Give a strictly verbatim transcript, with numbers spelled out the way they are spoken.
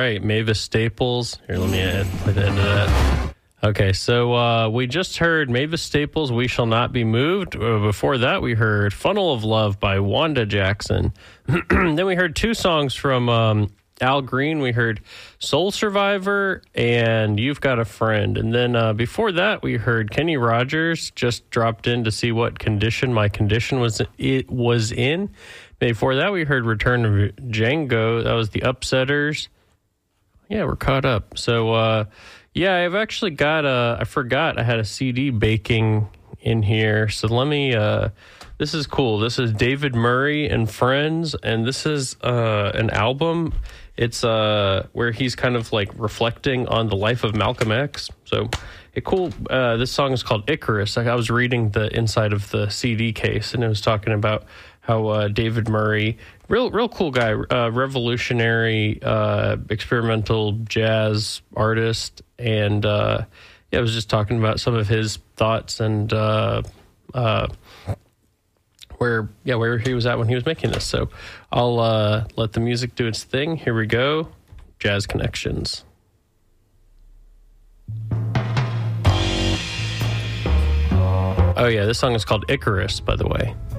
right, Mavis Staples. Here, let me add, play the end of that. Okay, so uh, we just heard Mavis Staples, We Shall Not Be Moved. Uh, before that, we heard Funnel of Love by Wanda Jackson. Then we heard two songs from um, Al Green. We heard Soul Survivor and You've Got a Friend. And then uh, before that, we heard Kenny Rogers, just dropped in to see what condition my condition was it was in. Before that, we heard Return of Django. That was the Upsetters. Yeah, we're caught up. So, uh, yeah, I've actually got a, I forgot I had a C D baking in here. So let me, uh, this is cool. This is David Murray and Friends, and this is uh, an album. It's uh, where he's kind of like reflecting on the life of Malcolm X. So, it cool. Uh, this song is called Icarus. Like, I was reading the inside of the C D case, and it was talking about how uh, David Murray, real real cool guy, uh, revolutionary uh, experimental jazz artist, and uh, yeah, I was just talking about some of his thoughts and uh, uh, where yeah where he was at when he was making this. So I'll uh, let the music do its thing. Here we go, Jazz Connections. Oh yeah, this song is called Icarus, by the way.